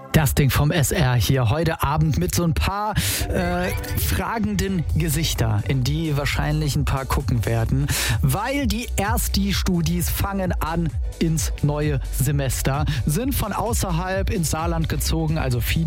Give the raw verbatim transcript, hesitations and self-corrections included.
Das Ding vom S R hier heute Abend mit so ein paar äh, fragenden Gesichter, in die wahrscheinlich ein paar gucken werden, weil die Ersti-Studis fangen an ins neue Semester, sind von außerhalb ins Saarland gezogen, also viele